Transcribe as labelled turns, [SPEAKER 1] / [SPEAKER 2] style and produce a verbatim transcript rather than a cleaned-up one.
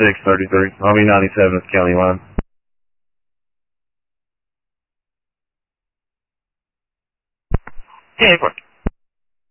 [SPEAKER 1] six thirty-three. Army ninety-seventh County line.
[SPEAKER 2] Yeah, airport.